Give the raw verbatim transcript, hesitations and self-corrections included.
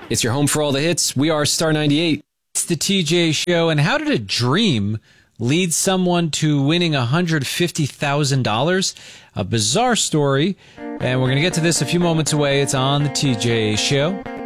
It's your home for all the hits. We are Star ninety-eight. It's the T J Show. And how did a dream lead someone to winning one hundred fifty thousand dollars? A bizarre story. And we're going to get to this a few moments away. It's on the T J Show.